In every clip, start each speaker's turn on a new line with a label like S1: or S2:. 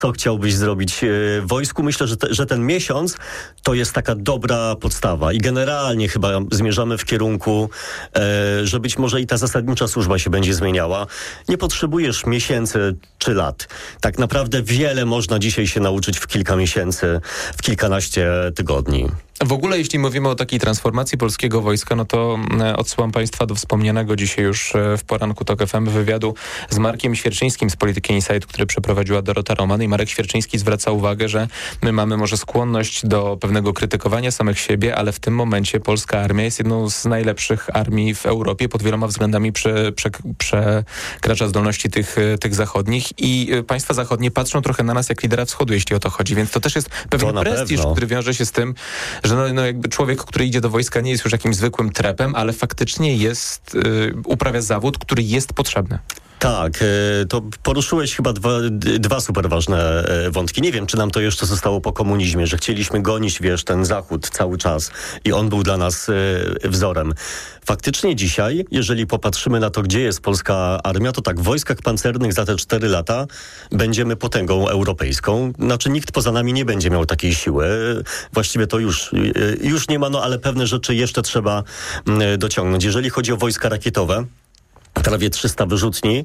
S1: co chciałbyś zrobić w wojsku. Myślę, że ten miesiąc to jest taka dobra podstawa i generalnie chyba zmierzamy w kierunku, że być może i ta zasadnicza służba się będzie zmieniała. Nie potrzebujesz miesięcy czy lat. Tak naprawdę wiele można dzisiaj się nauczyć w kilka miesięcy, w kilkanaście tygodni.
S2: W ogóle jeśli mówimy o takiej transformacji polskiego wojska, no to odsyłam Państwa do wspomnianego dzisiaj już w poranku TOK FM wywiadu z Markiem Świerczyńskim z Polityki Insight, który przeprowadziła Dorota Roman. I Marek Świerczyński zwraca uwagę, że my mamy może skłonność do pewnego krytykowania samych siebie, ale w tym momencie polska armia jest jedną z najlepszych armii w Europie. Pod wieloma względami przekracza zdolności tych zachodnich i państwa zachodnie patrzą trochę na nas jak lidera wschodu, jeśli o to chodzi. Więc to też jest pewien prestiż, który wiąże się z tym, że no jakby człowiek, który idzie do wojska, nie jest już jakimś zwykłym trepem, ale faktycznie uprawia zawód, który jest potrzebny.
S1: Tak, to poruszyłeś chyba dwa super ważne wątki. Nie wiem, czy nam to jeszcze zostało po komunizmie, że chcieliśmy gonić, ten Zachód cały czas i on był dla nas wzorem. Faktycznie dzisiaj, jeżeli popatrzymy na to, gdzie jest polska armia, to tak, w wojskach pancernych za te 4 lata będziemy potęgą europejską. Znaczy nikt poza nami nie będzie miał takiej siły. Właściwie to już nie ma, ale pewne rzeczy jeszcze trzeba dociągnąć. Jeżeli chodzi o wojska rakietowe, prawie 300 wyrzutni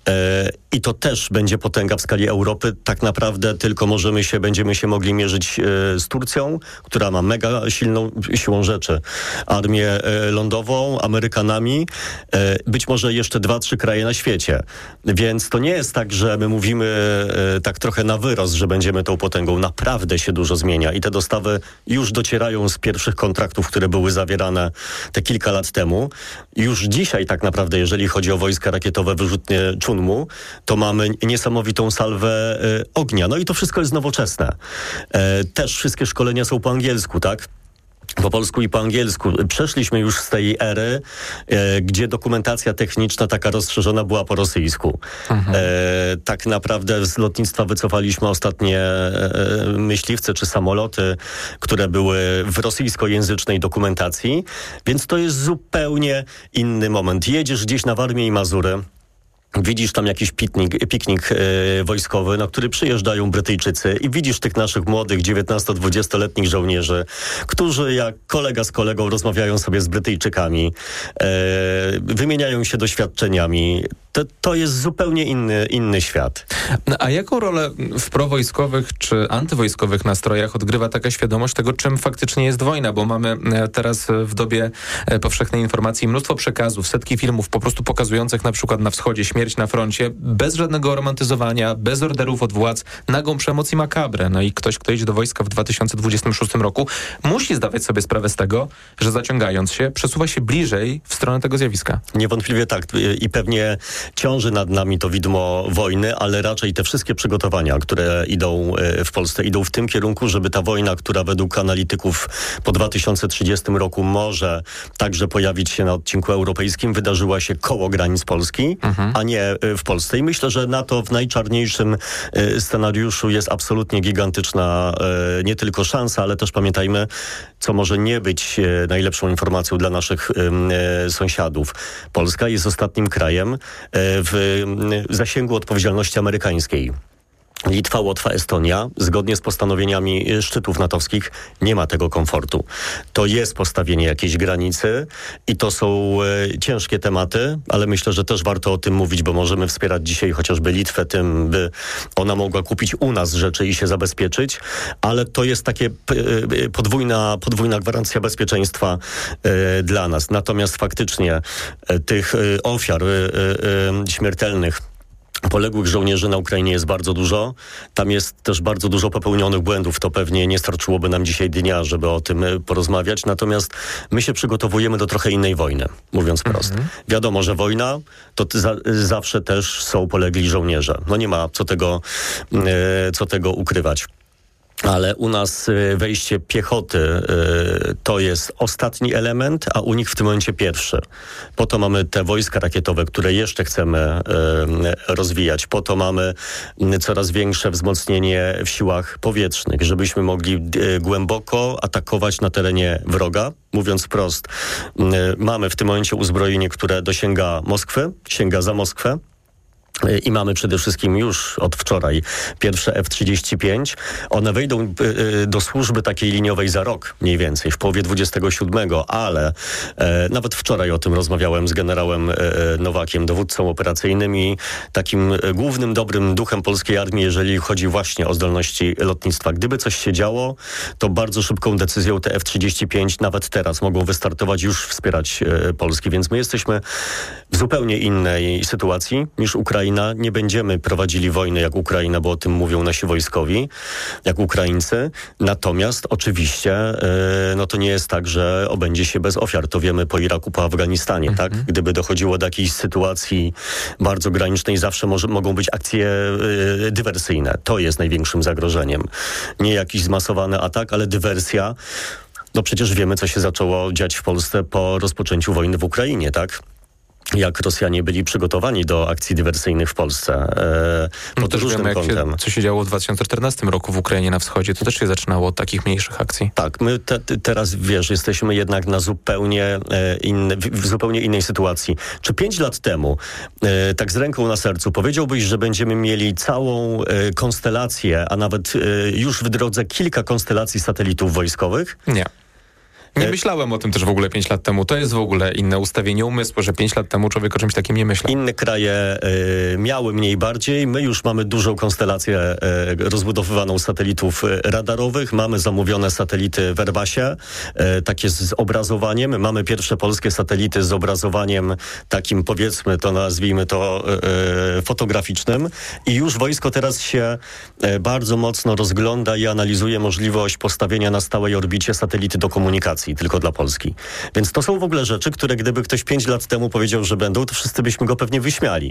S1: i to też będzie potęga w skali Europy. Tak naprawdę tylko będziemy się mogli mierzyć z Turcją, która ma mega siłą rzeczy armię lądową, Amerykanami, być może jeszcze 2-3 kraje na świecie. Więc to nie jest tak, że my mówimy tak trochę na wyrost, że będziemy tą potęgą. Naprawdę się dużo zmienia i te dostawy już docierają z pierwszych kontraktów, które były zawierane te kilka lat temu. Już dzisiaj tak naprawdę, jeżeli chodzi o wojska rakietowe, wyrzutnie Chunmu, to mamy niesamowitą salwę ognia. No i to wszystko jest nowoczesne. Też wszystkie szkolenia są po angielsku, tak? Po polsku i po angielsku. Przeszliśmy już z tej ery, gdzie dokumentacja techniczna taka rozszerzona była po rosyjsku. Tak naprawdę z lotnictwa wycofaliśmy ostatnie myśliwce czy samoloty, które były w rosyjskojęzycznej dokumentacji, więc to jest zupełnie inny moment. Jedziesz gdzieś na Warmię i Mazury, widzisz tam jakiś piknik wojskowy, na który przyjeżdżają Brytyjczycy i widzisz tych naszych młodych 19-20-letnich żołnierzy, którzy jak kolega z kolegą rozmawiają sobie z Brytyjczykami, wymieniają się doświadczeniami. To jest zupełnie inny świat.
S2: A jaką rolę w prowojskowych czy antywojskowych nastrojach odgrywa taka świadomość tego, czym faktycznie jest wojna? Bo mamy teraz w dobie powszechnej informacji mnóstwo przekazów, setki filmów po prostu pokazujących na przykład na wschodzie śmierć na froncie, bez żadnego romantyzowania, bez orderów od władz, nagą przemoc i makabrę. No i ktoś, kto idzie do wojska w 2026 roku, musi zdawać sobie sprawę z tego, że zaciągając się, przesuwa się bliżej w stronę tego zjawiska.
S1: Niewątpliwie tak. I pewnie ciąży nad nami to widmo wojny, ale raczej te wszystkie przygotowania, które idą w Polsce, idą w tym kierunku, żeby ta wojna, która według analityków po 2030 roku może także pojawić się na odcinku europejskim, wydarzyła się koło granic Polski, a nie w Polsce. I myślę, że na to w najczarniejszym scenariuszu jest absolutnie gigantyczna nie tylko szansa, ale też pamiętajmy, co może nie być najlepszą informacją dla naszych sąsiadów. Polska jest ostatnim krajem w zasięgu odpowiedzialności amerykańskiej. Litwa, Łotwa, Estonia, zgodnie z postanowieniami szczytów natowskich, nie ma tego komfortu. To jest postawienie jakiejś granicy i to są ciężkie tematy, ale myślę, że też warto o tym mówić, bo możemy wspierać dzisiaj chociażby Litwę tym, by ona mogła kupić u nas rzeczy i się zabezpieczyć, ale to jest takie podwójna gwarancja bezpieczeństwa dla nas. Natomiast faktycznie tych ofiar śmiertelnych, poległych żołnierzy na Ukrainie jest bardzo dużo. Tam jest też bardzo dużo popełnionych błędów. To pewnie nie starczyłoby nam dzisiaj dnia, żeby o tym porozmawiać. Natomiast my się przygotowujemy do trochę innej wojny, mówiąc prosto. Wiadomo, że wojna to zawsze też są polegli żołnierze. No nie ma co tego ukrywać. Ale u nas wejście piechoty to jest ostatni element, a u nich w tym momencie pierwszy. Po to mamy te wojska rakietowe, które jeszcze chcemy rozwijać. Po to mamy coraz większe wzmocnienie w siłach powietrznych, żebyśmy mogli głęboko atakować na terenie wroga. Mówiąc wprost, mamy w tym momencie uzbrojenie, które dosięga Moskwy, sięga za Moskwę. I mamy przede wszystkim już od wczoraj pierwsze F-35. One wejdą do służby takiej liniowej za rok mniej więcej, w połowie 27, ale nawet wczoraj o tym rozmawiałem z generałem Nowakiem, dowódcą operacyjnym i takim głównym dobrym duchem polskiej armii, jeżeli chodzi właśnie o zdolności lotnictwa. Gdyby coś się działo, to bardzo szybką decyzją te F-35 nawet teraz mogą wystartować, już wspierać Polski, więc my jesteśmy w zupełnie innej sytuacji niż Ukraina. Nie będziemy prowadzili wojny jak Ukraina, bo o tym mówią nasi wojskowi, jak Ukraińcy. Natomiast oczywiście no to nie jest tak, że obędzie się bez ofiar. To wiemy po Iraku, po Afganistanie, tak? Gdyby dochodziło do jakiejś sytuacji bardzo granicznej, zawsze mogą być akcje dywersyjne. To jest największym zagrożeniem. Nie jakiś zmasowany atak, ale dywersja. No przecież wiemy, co się zaczęło dziać w Polsce po rozpoczęciu wojny w Ukrainie, tak? Jak Rosjanie byli przygotowani do akcji dywersyjnych w Polsce pod różnym kątem.
S2: Co się działo w 2014 roku w Ukrainie na wschodzie, to też się zaczynało od takich mniejszych akcji.
S1: Tak, my teraz, wiesz, jesteśmy jednak na zupełnie w zupełnie innej sytuacji. Czy 5 lat temu, tak z ręką na sercu, powiedziałbyś, że będziemy mieli całą konstelację, a nawet już w drodze kilka konstelacji satelitów wojskowych?
S2: Nie. Nie myślałem o tym też w ogóle 5 lat temu. To jest w ogóle inne ustawienie umysłu, że 5 lat temu człowiek o czymś takim nie myślał.
S1: Inne kraje miały mniej bardziej. My już mamy dużą konstelację rozbudowywaną satelitów radarowych. Mamy zamówione satelity w Airbusie, takie z obrazowaniem. Mamy pierwsze polskie satelity z obrazowaniem takim, powiedzmy to, nazwijmy to fotograficznym. I już wojsko teraz się bardzo mocno rozgląda i analizuje możliwość postawienia na stałej orbicie satelity do komunikacji tylko dla Polski. Więc to są w ogóle rzeczy, które gdyby ktoś 5 lat temu powiedział, że będą, to wszyscy byśmy go pewnie wyśmiali.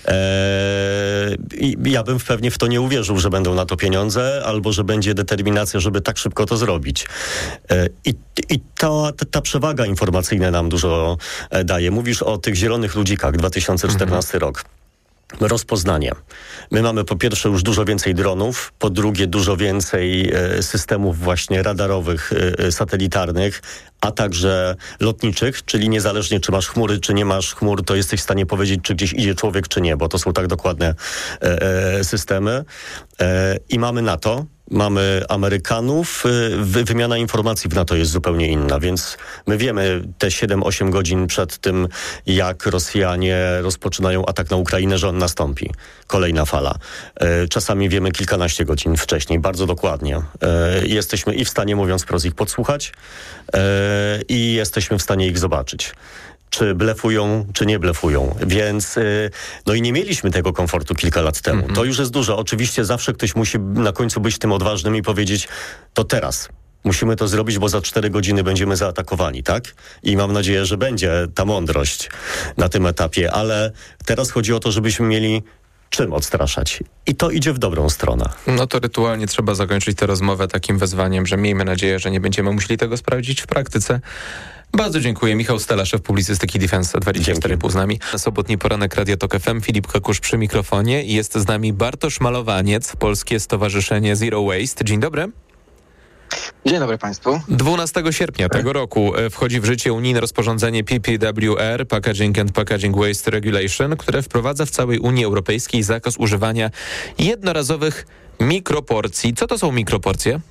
S1: I ja bym pewnie w to nie uwierzył, że będą na to pieniądze, albo że będzie determinacja, żeby tak szybko to zrobić. I ta przewaga informacyjna nam dużo daje. Mówisz o tych zielonych ludzikach, 2014 rok. Rozpoznanie. My mamy po pierwsze już dużo więcej dronów, po drugie dużo więcej systemów właśnie radarowych, satelitarnych, a także lotniczych, czyli niezależnie czy masz chmury, czy nie masz chmur, to jesteś w stanie powiedzieć, czy gdzieś idzie człowiek, czy nie, bo to są tak dokładne systemy. I mamy NATO. Mamy Amerykanów, wymiana informacji w NATO jest zupełnie inna, więc my wiemy te 7-8 godzin przed tym, jak Rosjanie rozpoczynają atak na Ukrainę, że on nastąpi. Kolejna fala. Czasami wiemy kilkanaście godzin wcześniej, bardzo dokładnie. Jesteśmy i w stanie, mówiąc wprost, ich podsłuchać i jesteśmy w stanie ich zobaczyć. Czy blefują, czy nie blefują. Więc no i nie mieliśmy tego komfortu kilka lat temu. To już jest dużo. Oczywiście zawsze ktoś musi na końcu być tym odważnym i powiedzieć, to teraz. Musimy to zrobić, bo za 4 godziny będziemy zaatakowani, tak? I mam nadzieję, że będzie ta mądrość na tym etapie. Ale teraz chodzi o to, żebyśmy mieli czym odstraszać. I to idzie w dobrą stronę.
S2: No to rytualnie trzeba zakończyć tę rozmowę takim wezwaniem, że miejmy nadzieję, że nie będziemy musieli tego sprawdzić w praktyce. Bardzo dziękuję. Michał Stela, szef publicystyki Defense24 z nami. Sobotni poranek Radia Tok FM. Filip Kakusz przy mikrofonie. Jest z nami Bartosz Malowaniec, Polskie Stowarzyszenie Zero Waste. Dzień dobry.
S3: Dzień dobry Państwu.
S2: 12 sierpnia tego roku wchodzi w życie unijne rozporządzenie PPWR, Packaging and Packaging Waste Regulation, które wprowadza w całej Unii Europejskiej zakaz używania jednorazowych mikroporcji. Co to są mikroporcje?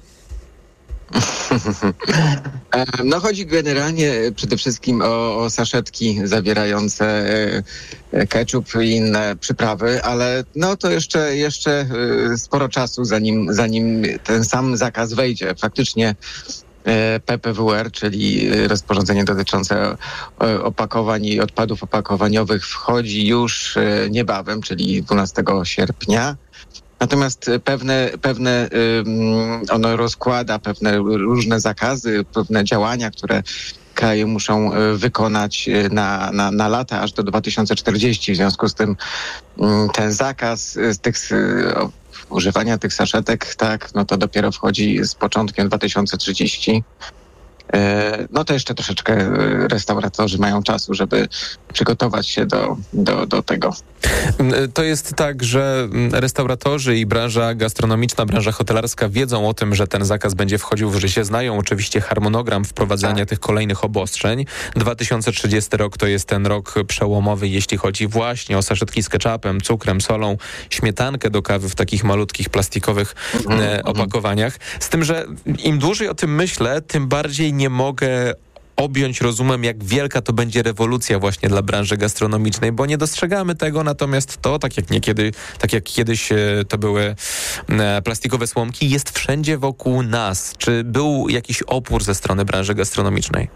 S3: No chodzi generalnie przede wszystkim o saszetki zawierające ketchup i inne przyprawy, ale no to jeszcze sporo czasu zanim ten sam zakaz wejdzie. Faktycznie PPWR, czyli rozporządzenie dotyczące opakowań i odpadów opakowaniowych, wchodzi już niebawem, czyli 12 sierpnia. Natomiast pewne ono rozkłada pewne różne zakazy, pewne działania, które kraje muszą wykonać na lata, aż do 2040. W związku z tym ten zakaz używania tych saszetek, tak, no to dopiero wchodzi z początkiem 2030. No to jeszcze troszeczkę restauratorzy mają czasu, żeby przygotować się do tego.
S2: To jest tak, że restauratorzy i branża gastronomiczna, branża hotelarska wiedzą o tym, że ten zakaz będzie wchodził w życie. Znają oczywiście harmonogram wprowadzania tych kolejnych obostrzeń. 2030 rok to jest ten rok przełomowy, jeśli chodzi właśnie o saszetki z ketchupem, cukrem, solą, śmietankę do kawy w takich malutkich plastikowych opakowaniach. Z tym, że im dłużej o tym myślę, tym bardziej nie mogę objąć rozumem, jak wielka to będzie rewolucja właśnie dla branży gastronomicznej, bo nie dostrzegamy tego, natomiast to, tak jak kiedyś to były plastikowe słomki, jest wszędzie wokół nas. Czy był jakiś opór ze strony branży gastronomicznej?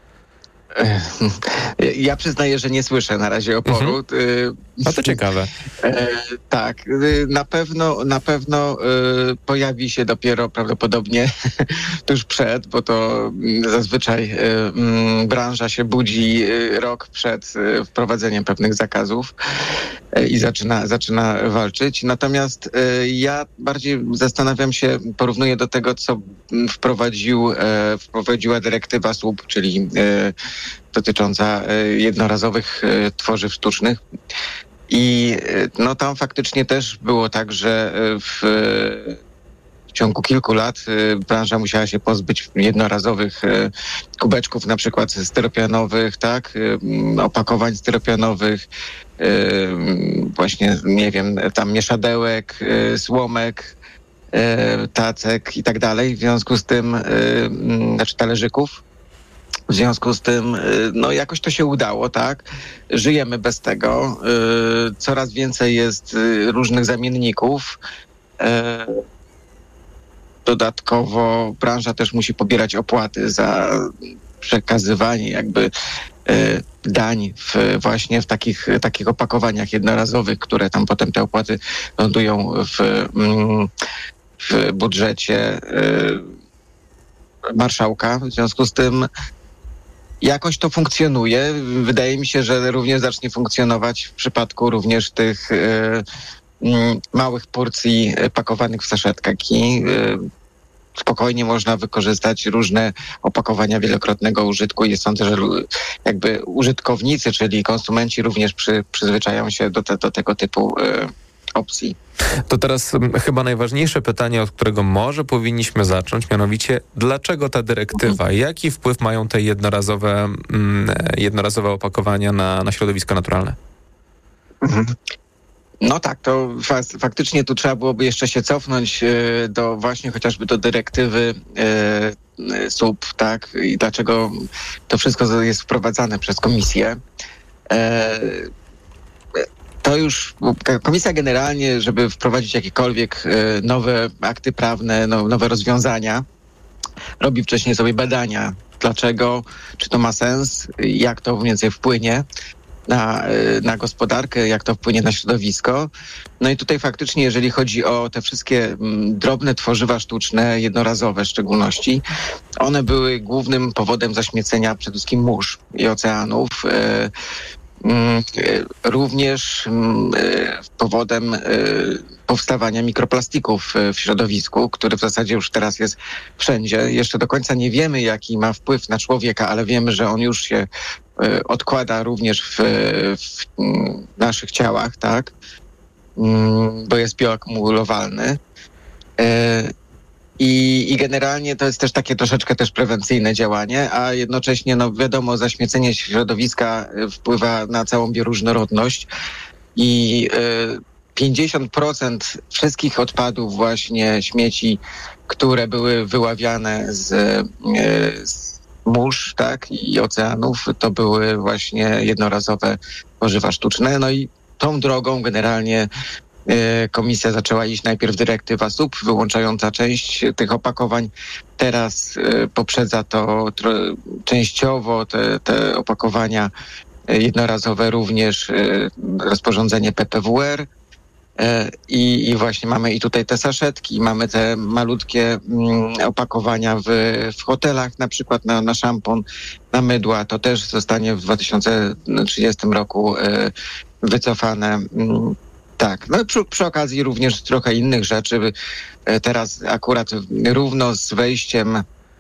S3: Ja przyznaję, że nie słyszę na razie oporu.
S2: No to ciekawe.
S3: Tak, na pewno pojawi się dopiero prawdopodobnie tuż przed, bo to zazwyczaj branża się budzi rok przed wprowadzeniem pewnych zakazów i zaczyna walczyć. Natomiast ja bardziej zastanawiam się, porównuję do tego, co wprowadziła dyrektywa SUP, czyli dotycząca jednorazowych tworzyw sztucznych. I no tam faktycznie też było tak, że w ciągu kilku lat branża musiała się pozbyć jednorazowych kubeczków, na przykład styropianowych, tak, opakowań styropianowych, właśnie, nie wiem, tam mieszadełek, słomek, tacek i tak dalej. W związku z tym, znaczy talerzyków. W związku z tym, no jakoś to się udało, tak? Żyjemy bez tego. Coraz więcej jest różnych zamienników. Dodatkowo branża też musi pobierać opłaty za przekazywanie jakby dań właśnie w takich opakowaniach jednorazowych, które tam potem te opłaty lądują w budżecie marszałka. W związku z tym jakoś to funkcjonuje. Wydaje mi się, że również zacznie funkcjonować w przypadku również tych małych porcji pakowanych w saszetkach. Spokojnie można wykorzystać różne opakowania wielokrotnego użytku i sądzę, że jakby użytkownicy, czyli konsumenci również przyzwyczają się do tego typu opcji.
S2: To teraz chyba najważniejsze pytanie, od którego może powinniśmy zacząć, mianowicie dlaczego ta dyrektywa? Jaki wpływ mają te jednorazowe opakowania na środowisko naturalne?
S3: No tak, to faktycznie tu trzeba byłoby jeszcze się cofnąć do właśnie chociażby do dyrektywy SUP, tak? I dlaczego to wszystko jest wprowadzane przez komisję. To już komisja generalnie, żeby wprowadzić jakiekolwiek nowe akty prawne, nowe rozwiązania, robi wcześniej sobie badania. Dlaczego, czy to ma sens, jak to mniej więcej wpłynie na gospodarkę, jak to wpłynie na środowisko. No i tutaj faktycznie, jeżeli chodzi o te wszystkie drobne tworzywa sztuczne, jednorazowe w szczególności, one były głównym powodem zaśmiecenia przede wszystkim mórz i oceanów. Również powodem powstawania mikroplastików w środowisku, który w zasadzie już teraz jest wszędzie. Jeszcze do końca nie wiemy, jaki ma wpływ na człowieka, ale wiemy, że on już się odkłada również w naszych ciałach, tak? Bo jest bioakumulowalny. I generalnie to jest też takie troszeczkę też prewencyjne działanie, a jednocześnie, no wiadomo, zaśmiecenie środowiska wpływa na całą bioróżnorodność i 50% wszystkich odpadów, właśnie śmieci, które były wyławiane z mórz, tak, i oceanów, to były właśnie jednorazowe tworzywa sztuczne. No i tą drogą generalnie komisja zaczęła iść, najpierw dyrektywa SUP wyłączająca część tych opakowań. Teraz poprzedza to częściowo te opakowania jednorazowe również rozporządzenie PPWR i właśnie mamy i tutaj te saszetki, mamy te malutkie opakowania w hotelach, na przykład na szampon, na mydła. To też zostanie w 2030 roku wycofane. Tak, no przy okazji również trochę innych rzeczy. Teraz akurat równo z wejściem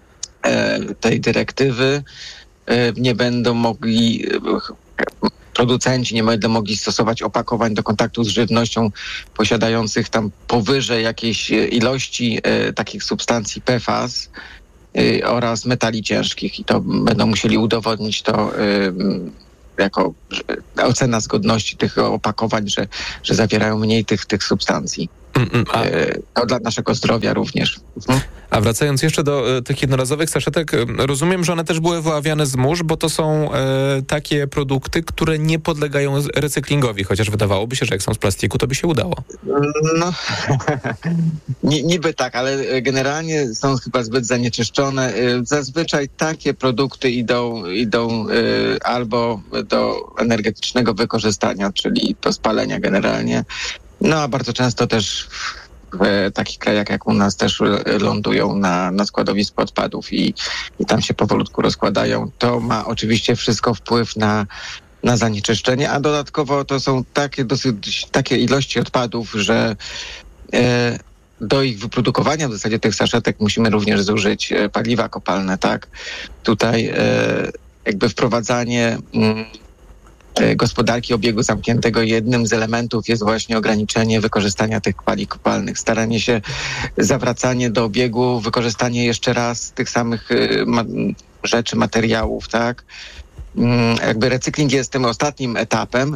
S3: tej dyrektywy nie będą mogli, producenci nie będą mogli stosować opakowań do kontaktu z żywnością posiadających tam powyżej jakiejś ilości takich substancji PFAS oraz metali ciężkich i to będą musieli udowodnić to jako ocena zgodności tych opakowań, że zawierają mniej tych substancji. To dla naszego zdrowia również.
S2: A wracając jeszcze do tych jednorazowych saszetek, rozumiem, że one też były wyławiane z mórz, bo to są takie produkty, które nie podlegają recyklingowi, chociaż wydawałoby się, że jak są z plastiku, to by się udało.
S3: No, niby tak, ale generalnie są chyba zbyt zanieczyszczone. Zazwyczaj takie produkty idą albo do energetycznego wykorzystania, czyli do spalenia generalnie. No a bardzo często też w takich krajach jak u nas też lądują na składowisku odpadów i tam się powolutku rozkładają. To ma oczywiście wszystko wpływ na zanieczyszczenie, a dodatkowo to są takie ilości odpadów, że do ich wyprodukowania w zasadzie tych saszetek musimy również zużyć paliwa kopalne, tak? Tutaj jakby wprowadzanie gospodarki obiegu zamkniętego jednym z elementów jest właśnie ograniczenie wykorzystania tych paliw kopalnych, staranie się zawracanie do obiegu, wykorzystanie jeszcze raz tych samych rzeczy, materiałów, tak? Jakby recykling jest tym ostatnim etapem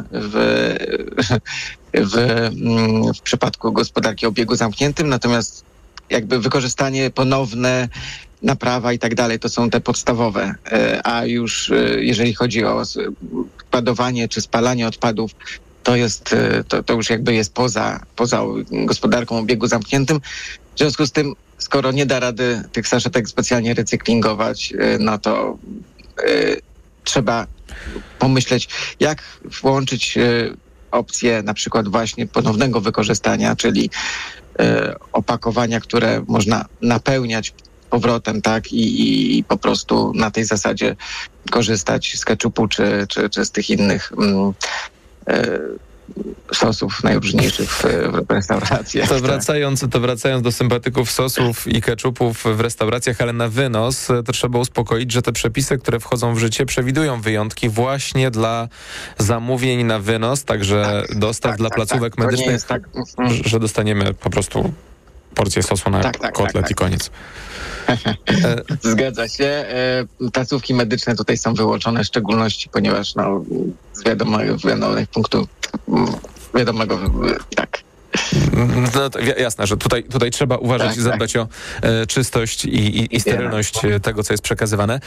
S3: w przypadku gospodarki obiegu zamkniętym, natomiast jakby wykorzystanie ponowne, naprawa i tak dalej, to są te podstawowe. A już jeżeli chodzi o składowanie czy spalanie odpadów, to już jakby jest poza gospodarką obiegu zamkniętym. W związku z tym, skoro nie da rady tych saszetek specjalnie recyklingować, no to trzeba pomyśleć, jak włączyć opcję na przykład właśnie ponownego wykorzystania, czyli opakowania, które można napełniać powrotem, tak, i po prostu na tej zasadzie korzystać z ketchupu czy z tych innych sosów najróżniejszych w restauracjach.
S2: To wracając do sympatyków sosów i ketchupów w restauracjach, ale na wynos, to trzeba uspokoić, że te przepisy, które wchodzą w życie, przewidują wyjątki właśnie dla zamówień na wynos, także dostaw dla placówek medycznych, że dostaniemy po prostu porcję sosu na kotlet i koniec.
S3: Zgadza się. Placówki medyczne tutaj są wyłączone w szczególności, ponieważ z wiadomych punktów wiadomego, tak.
S2: No to jasne, że tutaj trzeba uważać i zadbać o czystość i sterylność tego, co jest przekazywane.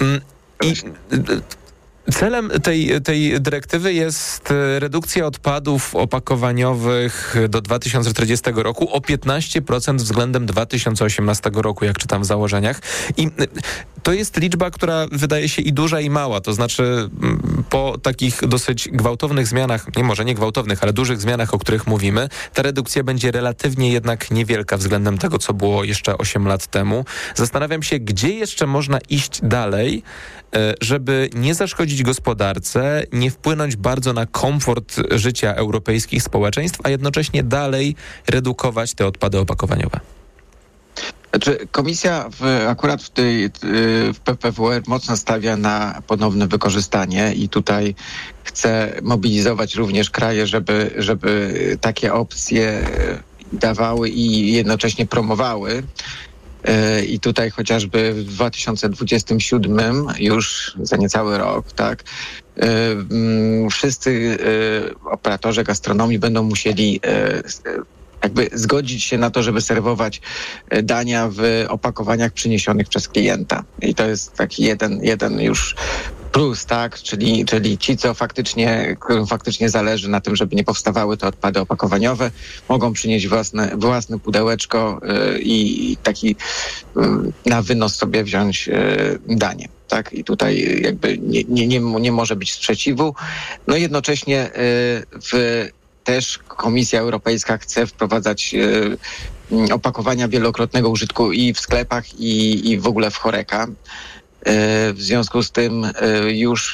S2: Celem tej dyrektywy jest redukcja odpadów opakowaniowych do 2040 roku o 15% względem 2018 roku, jak czytam w założeniach. I to jest liczba, która wydaje się i duża, i mała. To znaczy po takich dosyć gwałtownych zmianach, może nie gwałtownych, ale dużych zmianach, o których mówimy, ta redukcja będzie relatywnie jednak niewielka względem tego, co było jeszcze 8 lat temu. Zastanawiam się, gdzie jeszcze można iść dalej, żeby nie zaszkodzić gospodarce, nie wpłynąć bardzo na komfort życia europejskich społeczeństw, a jednocześnie dalej redukować te odpady opakowaniowe.
S3: Znaczy, komisja akurat w PPWR mocno stawia na ponowne wykorzystanie i tutaj chce mobilizować również kraje, żeby takie opcje dawały i jednocześnie promowały. I tutaj chociażby w 2027, już za niecały rok, tak, wszyscy operatorzy gastronomii będą musieli jakby zgodzić się na to, żeby serwować dania w opakowaniach przyniesionych przez klienta. I to jest taki jeden już plus, tak, czyli ci, którym faktycznie zależy na tym, żeby nie powstawały te odpady opakowaniowe, mogą przynieść własne pudełeczko i taki na wynos sobie wziąć danie. Tak? I tutaj jakby nie może być sprzeciwu. No jednocześnie też Komisja Europejska chce wprowadzać opakowania wielokrotnego użytku i w sklepach, i w ogóle w HoReCa. W związku z tym już w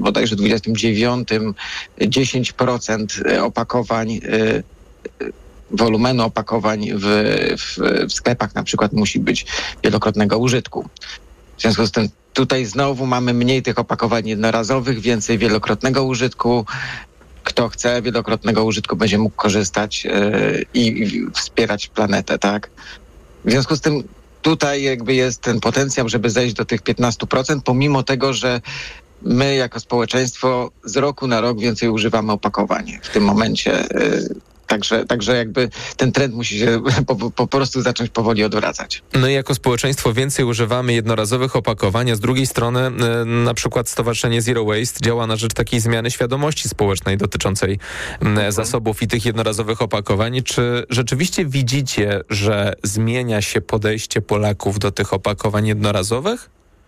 S3: 2029 10% opakowań wolumenu opakowań w sklepach na przykład musi być wielokrotnego użytku. W związku z tym tutaj znowu mamy mniej tych opakowań jednorazowych, więcej wielokrotnego użytku. Kto chce wielokrotnego użytku, będzie mógł korzystać i wspierać planetę, tak? W związku z tym tutaj jakby jest ten potencjał, żeby zejść do tych 15%, pomimo tego, że my jako społeczeństwo z roku na rok więcej używamy opakowań w tym momencie. Także jakby ten trend musi się po prostu zacząć powoli odwracać.
S2: No i jako społeczeństwo więcej używamy jednorazowych opakowań, a z drugiej strony na przykład Stowarzyszenie Zero Waste działa na rzecz takiej zmiany świadomości społecznej dotyczącej zasobów i tych jednorazowych opakowań. Czy rzeczywiście widzicie, że zmienia się podejście Polaków do tych opakowań jednorazowych?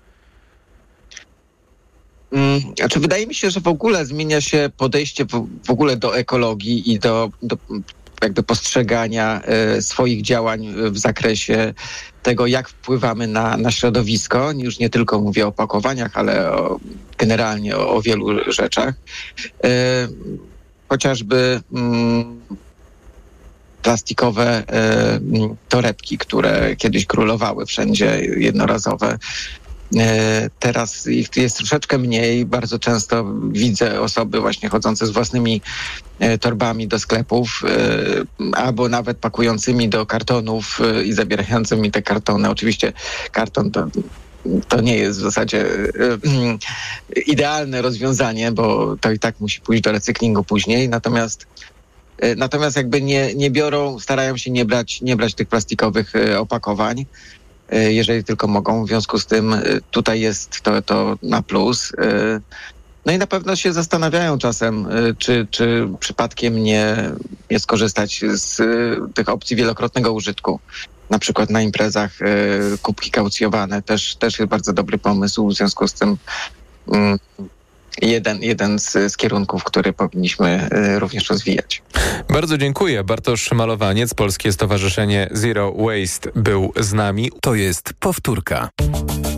S3: Znaczy, wydaje mi się, że w ogóle zmienia się podejście w ogóle do ekologii i do jakby postrzegania swoich działań w zakresie tego, jak wpływamy na środowisko. Już nie tylko mówię o opakowaniach, ale generalnie o wielu rzeczach. Chociażby plastikowe torebki, które kiedyś królowały wszędzie, jednorazowe. Teraz ich jest troszeczkę mniej. Bardzo często widzę osoby właśnie chodzące z własnymi torbami do sklepów albo nawet pakującymi do kartonów i zabierającymi te kartony. Oczywiście karton to nie jest w zasadzie idealne rozwiązanie, bo to i tak musi pójść do recyklingu później. Natomiast jakby nie biorą, starają się nie brać tych plastikowych opakowań, jeżeli tylko mogą. W związku z tym tutaj jest to na plus. No i na pewno się zastanawiają czasem, czy przypadkiem nie skorzystać z tych opcji wielokrotnego użytku. Na przykład na imprezach kubki kaucjowane też jest bardzo dobry pomysł. W związku z tym jeden z kierunków, który powinniśmy również rozwijać.
S2: Bardzo dziękuję. Bartosz Malowaniec, Polskie Stowarzyszenie Zero Waste był z nami.
S4: To jest powtórka.